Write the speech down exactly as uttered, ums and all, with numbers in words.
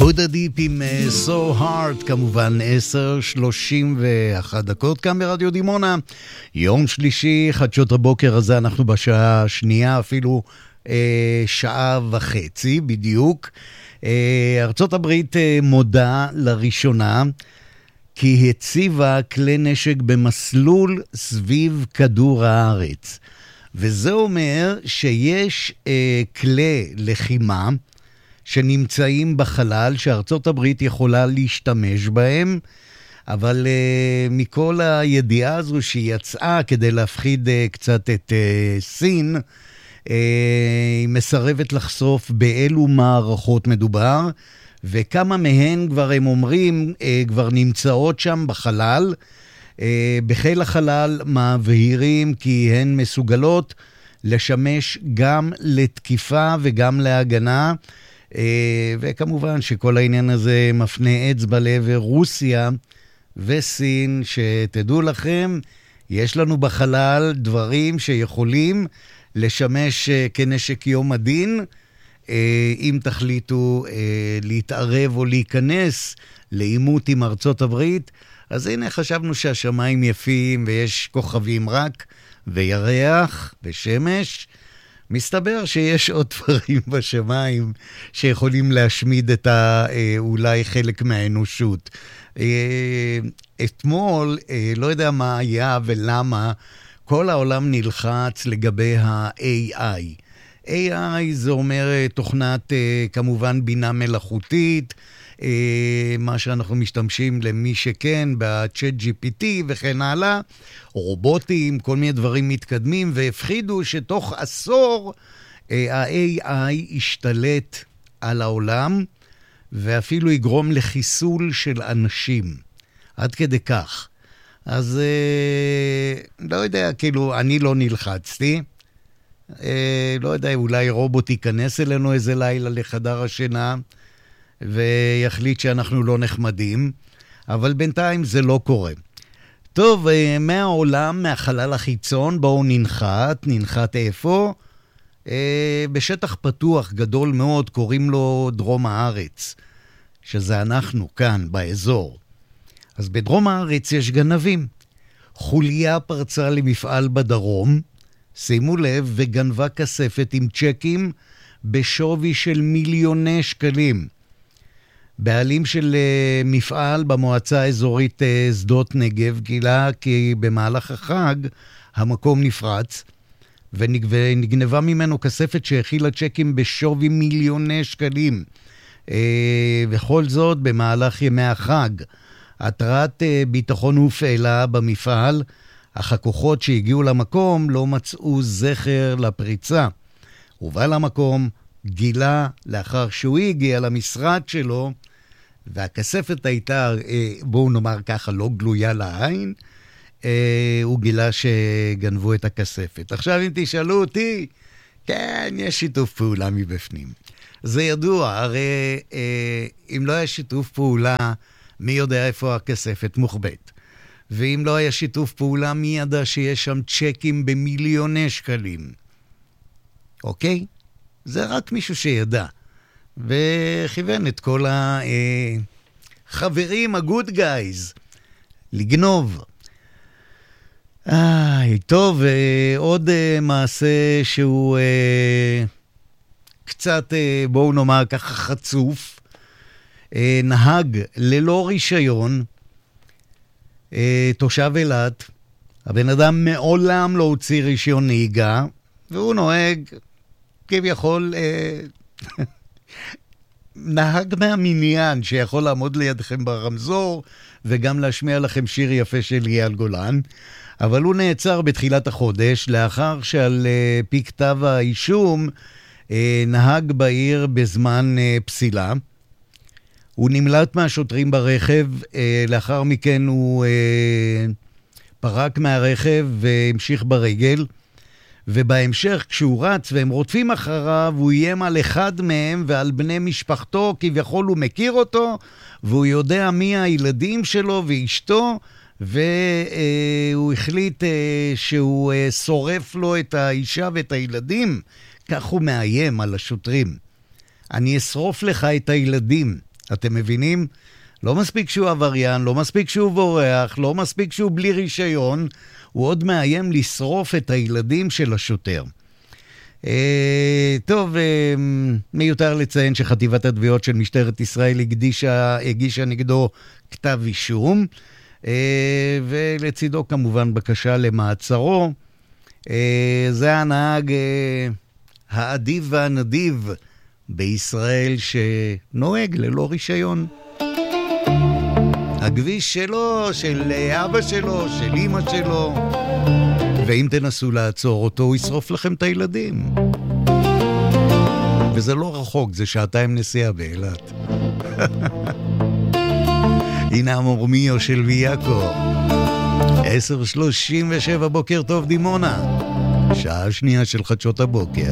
מודה דיפ עם So Hard, כמובן עשר שלושים ואחת דקות כאן ברדיו דימונה. יום שלישי, חדשות הבוקר הזה, אנחנו בשעה השנייה, אפילו אה, שעה וחצי בדיוק. אה, ארצות הברית אה, מודה לראשונה כי הציבה כלי נשק במסלול סביב כדור הארץ. וזה אומר שיש אה, כלי לחימה שנמצאים בחלל, שארצות הברית יכולה להשתמש בהם, אבל uh, מכל הידיעה הזו שהיא יצאה כדי להפחיד uh, קצת את uh, סין, uh, היא מסרבת לחשוף באילו מערכות מדובר, וכמה מהן כבר הם אומרים, uh, כבר נמצאות שם בחלל. Uh, בחיל החלל מבהירים כי הן מסוגלות לשמש גם לתקיפה וגם להגנה, וכמובן שכל העניין הזה מפנה אצבע לעבר רוסיה וסין, שתדעו לכם, יש לנו בחלל דברים שיכולים לשמש כנשק יום הדין, אם תחליטו להתערב או להיכנס לעימות עם ארצות הברית. אז הנה, חשבנו שהשמיים יפים ויש כוכבים רק וירח ושמש. מסתבר שיש עוד דברים בשמיים שיכולים להשמיד את ה, אולי חלק מהאנושות. אתמול, לא יודע מה היה ולמה, כל העולם נלחץ לגבי ה-איי איי. איי איי זה אומר תוכנת, כמובן, בינה מלאכותית, מה שאנחנו משתמשים למי שכן, ב-צ'אט ג'י פי טי וכן הלאה, רובוטים, כל מיני דברים מתקדמים, והפחידו שתוך עשור ה-איי איי ישתלט על העולם, ואפילו יגרום לחיסול של אנשים. עד כדי כך. אז לא יודע, כאילו, אני לא נלחצתי. לא יודע, אולי רובוט ייכנס אלינו איזה לילה לחדר השינה, ויחליט שאנחנו לא נחמדים, אבל בינתיים זה לא קורה. טוב, מהעולם, מהחלל החיצון, בואו ננחת, ננחת איפה? בשטח פתוח גדול מאוד, קוראים לו דרום הארץ, שזה אנחנו כאן, באזור. אז בדרום הארץ יש גנבים. חוליה פרצה למפעל בדרום, שימו לב, וגנבה כספת עם צ'קים בשווי של מיליוני שקלים. בעלים של uh, מפעל במועצה האזורית uh, שדות נגב גילה כי במהלך החג המקום נפרץ ונגנבה ממנו כספת שהכילה צ'קים בשווי מיליוני שקלים. Uh, וכל זאת במהלך ימי החג. התרעת uh, ביטחון הופעלה במפעל, אך הכוחות שהגיעו למקום לא מצאו זכר לפריצה. ובעל המקום גילה לאחר שהוא הגיע למשרד שלו, והכספת הייתה, בואו נאמר ככה, לא גלויה לעין, הוא גילה שגנבו את הכספת. עכשיו אם תשאלו אותי, כן, יש שיתוף פעולה מבפנים. זה ידוע, הרי אם לא היה שיתוף פעולה, מי יודע איפה הכספת מוחבאת? ואם לא היה שיתוף פעולה, מי ידע שיש שם צ'קים במיליוני שקלים? אוקיי? זה רק מישהו שידע. וכיוון את כל החברים, הגוד גייז, לגנוב. איי, טוב, עוד מעשה שהוא קצת, בואו נאמר ככה, חצוף. נהג ללא רישיון, תושב אילת, הבן אדם מעולם לא הוציא רישיון נהיגה, והוא נוהג כביכול נהג מהמניין שיכול לעמוד לידכם ברמזור וגם להשמיע לכם שיר יפה של אייל גולן, אבל הוא נעצר בתחילת החודש לאחר שעל פי כתב האישום נהג בעיר בזמן פסילה. הוא נמלט מהשוטרים ברכב, לאחר מכן הוא פרק מהרכב והמשיך ברגל, ובהמשך כשהוא רץ והם רודפים אחריו, הוא איים על אחד מהם ועל בני משפחתו, כביכול הוא מכיר אותו, והוא יודע מי הילדים שלו ואשתו, והוא החליט שהוא שורף לו את האישה ואת הילדים, כך הוא מאיים על השוטרים. אני אשרוף לך את הילדים, אתם מבינים? לא מספיק שהוא עבריין, לא מספיק שהוא בורח, לא מספיק שהוא בלי רישיון, הוא עוד מאיים לשרוף את הילדים של השוטר. אה, טוב, אה, מיותר לציין שחטיבת התביעות של משטרת ישראל הקדישה, הגישה נגדו כתב אישום, אה, ולצידו כמובן בקשה למעצרו. אה, זה הנהג אה, האדיב והנדיב בישראל שנוהג ללא רישיון. הכביש שלו, של אבא שלו, של אמא שלו. ואם תנסו לעצור אותו, הוא ישרוף לכם את הילדים. וזה לא רחוק, זה שעתיים נסיעה באילת. הנה המורמיו של ויאקו. עשר שלושים ושבע בוקר טוב דימונה. שעה שנייה של חדשות הבוקר.